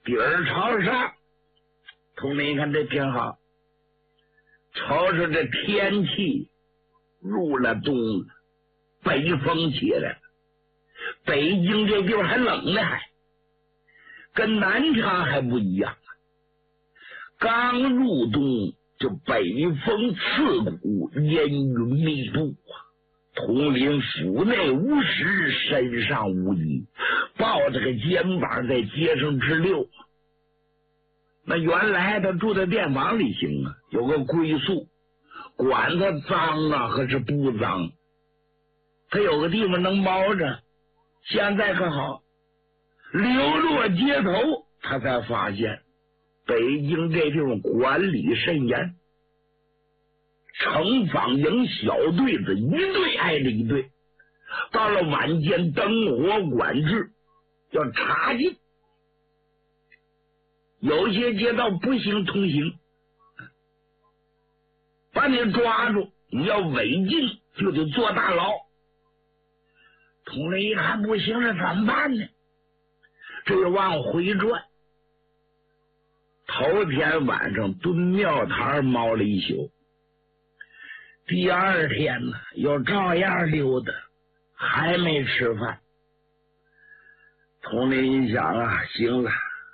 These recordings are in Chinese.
底儿朝上。同志，你看这挺好。瞅瞅这天气入了冬了，北风起来了。北京这地方还冷呢，还跟南昌还不一样。刚入冬就北风刺骨，烟云密布啊。统领府内无食，身上无衣，抱着个肩膀在街上直溜。那原来他住在店房里行啊，有个归宿，管他脏啊还是不脏，他有个地方能猫着。现在可好，流落街头，他才发现北京这地方管理甚严，城坊营小队子一队挨着一队，到了晚间灯火管制，要查禁。有些街道不行通行，把你抓住，你要违禁就得坐大牢。同志一看不行了，怎么办呢？这就往回转。头天晚上蹲庙台猫了一宿，第二天呢又照样溜达，还没吃饭。同志一想啊，行了，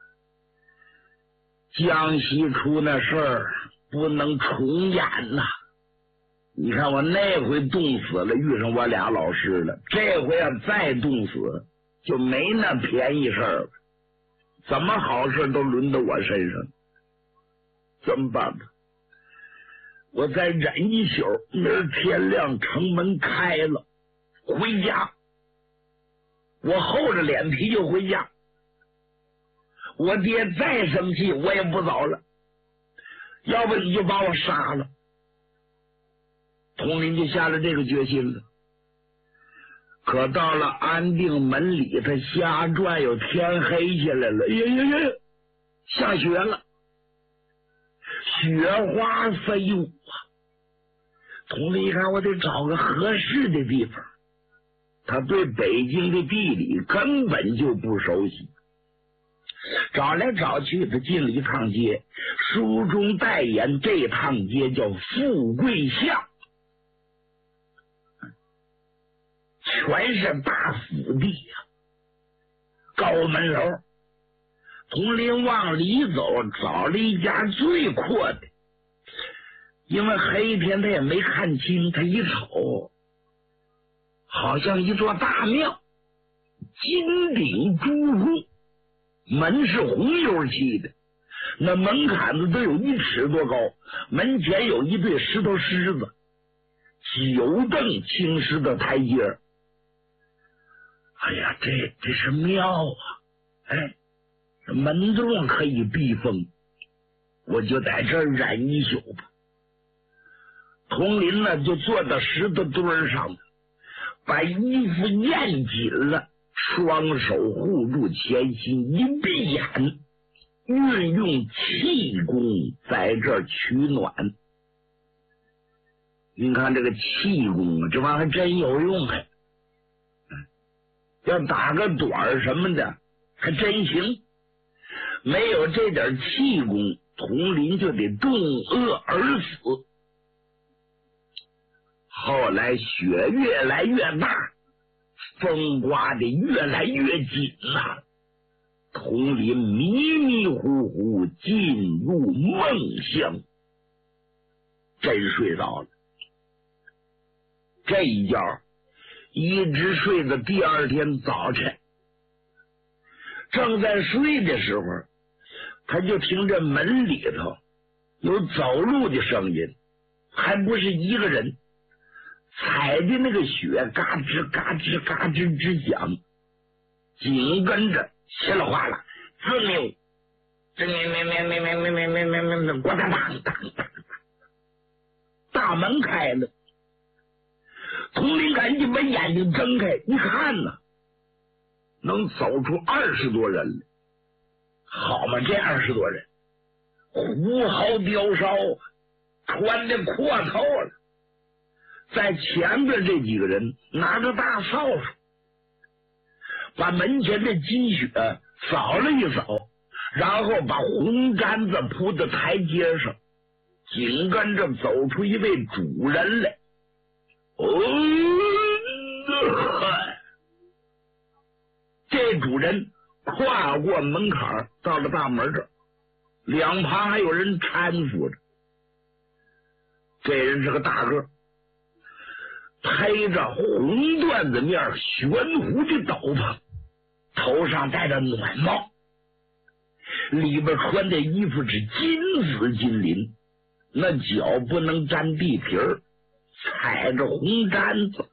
江西出那事儿不能重演呐。你看我那回冻死了，遇上我俩老师了，这回要再冻死就没那便宜事儿了，怎么好事都轮到我身上，怎么办呢？我再忍一宿，明儿天亮城门开了，回家。我厚着脸皮就回家，我爹再生气我也不走了，要不你就把我杀了。统领就下了这个决心了。可到了安定门里，他瞎转悠，天黑下来了，下雪了，雪花飞舞啊！统领一看，我得找个合适的地方。他对北京的地理根本就不熟悉，找来找去，他进了一趟街，书中代言这趟街叫富贵巷，全是大府地呀，高门楼。统领往里走，找了一家最阔的，因为黑天他也没看清，他一瞅好像一座大庙，金顶朱红，门是红油漆的，那门槛子都有1尺多高，门前有一对石头狮子，9蹬青石的台阶。哎呀，这是庙啊！哎，门洞可以避风，我就在这儿忍一宿吧。统领呢就坐到石头墩上，把衣服咽紧了，双手护住前心，一闭眼，运用气功在这儿取暖。您看这个气功啊，这玩意儿还真有用哎！要打个短什么的还真行，没有这点气功，统领就得冻饿而死。后来雪越来越大，风刮得越来越紧了，统领迷迷糊糊进入梦乡，真睡着了。这一觉一直睡到第二天早晨，正在睡的时候，他就听着门里头有走路的声音，还不是一个人，踩的那个雪嘎吱嘎吱嘎吱直响，紧跟着稀里哗啦滋溜，这咣当当当当，大门开了。统领赶紧把眼睛睁开，一看呢，能走出20多人来。好嘛，这20多人胡毫雕烧，穿的阔透了。在前边这几个人拿着大扫帚，把门前的积雪扫了一扫， 然后把红毡子铺在台阶上，紧跟着走出一位主人来。这主人跨过门槛到了大门这儿，两旁还有人搀扶着。这人是个大个，披着红缎子面悬壶的斗篷，头上戴着暖帽，里边穿的衣服是金丝金鳞，那脚不能沾地皮儿，踩着红毡子。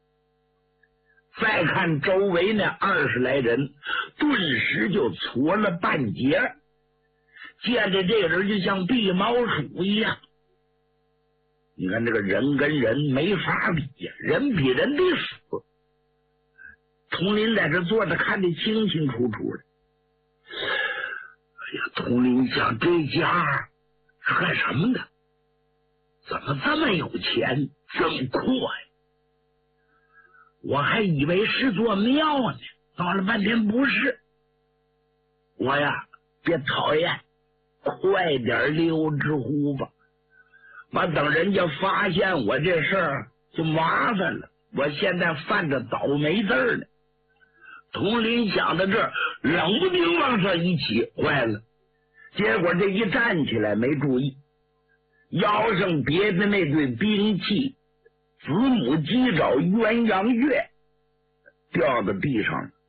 再看周围那20来人，顿时就搓了半截，见着这个人就像避毛鼠一样。你看这个人跟人没法比呀，人比人得死。佟林在这坐着看得清清楚楚的。哎呀，佟林想，这家是干什么的？怎么这么有钱，这么阔呀？我还以为是座庙呢，闹了半天不是。我呀，别讨厌，快点溜之乎吧。我等人家发现我这事儿就麻烦了，我现在犯着倒霉字儿呢。佟林想到这儿，冷不丁往上一起，坏了！结果这一站起来没注意，腰上别的那对兵器子母鸡爪鸳鸯月掉到地上了。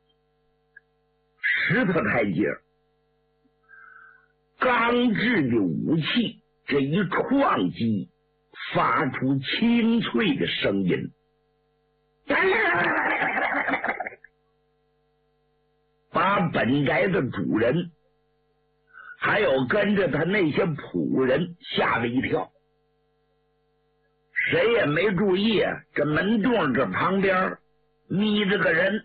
石头台阶，钢制的武器这一撞击，发出清脆的声音，把本宅的主人还有跟着他那些仆人吓了一跳。谁也没注意啊，这门洞这旁边眯着个人，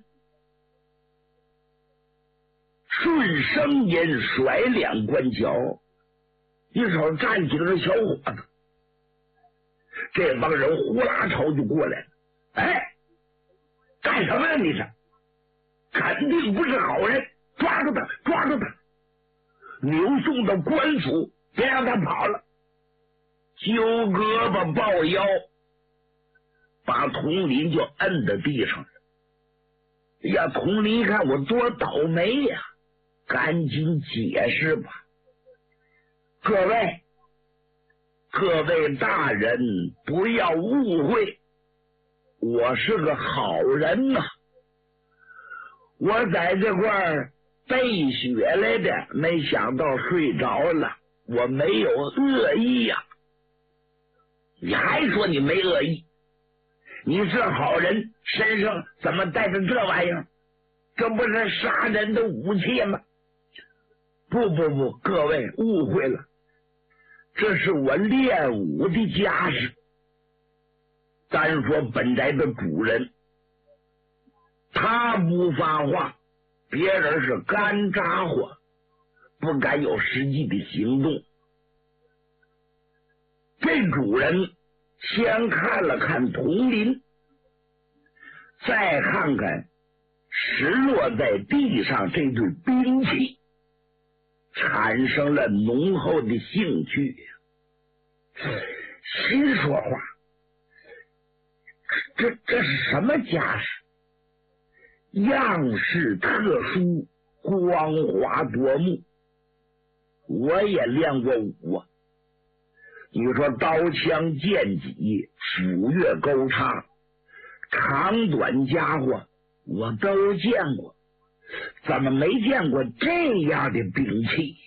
顺声音甩两关脚，一手站起了个小伙子。这帮人呼啦朝就过来了。哎，干什么呀？你这肯定不是好人，抓住他，抓住他，扭送到官府，别让他跑了。揪胳膊抱腰，把佟林就摁在地上了。哎呀，佟林一看我多倒霉呀，赶紧解释吧。各位大人不要误会，我是个好人呐，我在这块儿备血来的，没想到睡着了，我没有恶意呀。你还说你没恶意？你是好人，身上怎么带着这玩意儿？这不是杀人的武器吗？不，各位误会了，这是我练武的家事。单说本宅的主人，他不发话，别人是干扎货，不敢有实际的行动。这主人先看了看佟林，再看看石落在地上这对兵器，产生了浓厚的兴趣。心说话，这是什么家事？样式特殊，光华夺目。我也练过武啊，你说刀枪剑戟、斧钺钩叉、长短家伙我都见过，怎么没见过这样的兵器？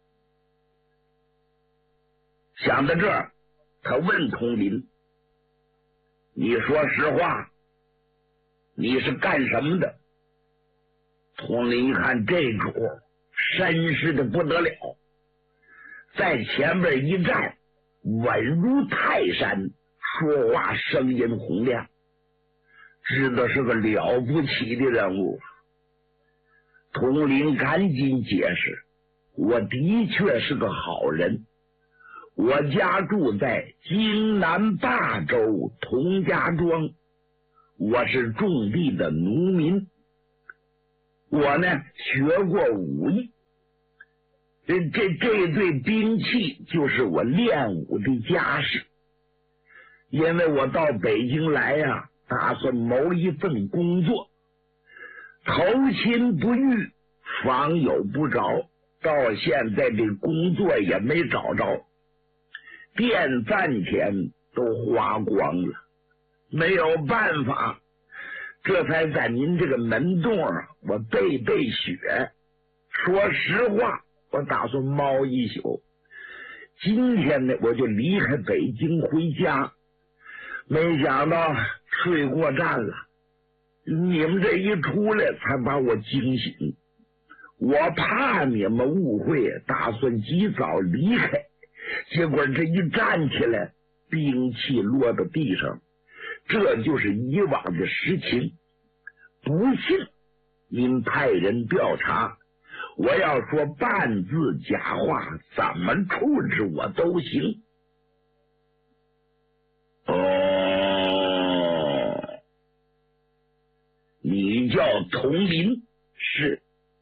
想到这儿，他问佟林：“你说实话，你是干什么的？”佟林一看这主绅士的不得了，在前边一站，稳如泰山，说话声音洪亮，知道是个了不起的人物。佟林赶紧解释：“我的确是个好人，我家住在京南霸州佟家庄，我是种地的农民。我呢学过武艺， 这对兵器就是我练武的家事。因为我到北京来呀，打算谋一份工作，投亲不遇，访友不着，到现在这工作也没找着，电饭钱都花光了，没有办法，这才在您这个门洞我备血。说实话，我打算猫一宿，今天呢我就离开北京回家，没想到睡过站了，你们这一出来才把我惊醒。我怕你们误会，打算及早离开，结果这一站起来，兵器落到地上，这就是以往的实情。不信您派人调查，我要说半字假话，怎么处置我都行。哦，你叫佟林？是。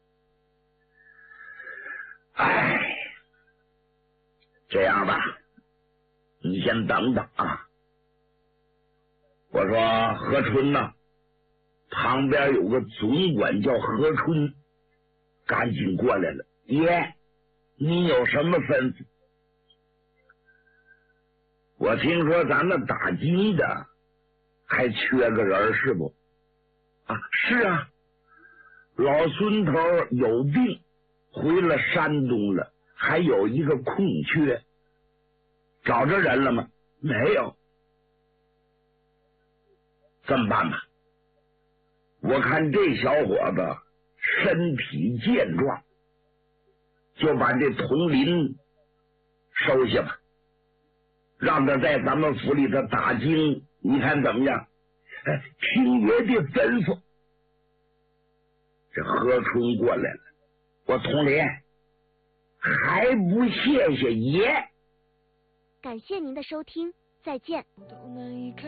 哎，这样吧，你先等等啊。我说何春呢，旁边有个总管叫何春，赶紧过来了。爷，你有什么吩咐？我听说咱们打金的还缺个人，是不？啊，是啊，老孙头有病回了山东了，还有一个空缺，找着人了吗？没有。这么办吧，我看这小伙子身体健壮，就把这佟林收下吧，让他在咱们府里头打经，你看怎么样？哎，听爷的吩咐。这何春过来了，我佟林还不谢谢爷？ 感谢您的收听，再见。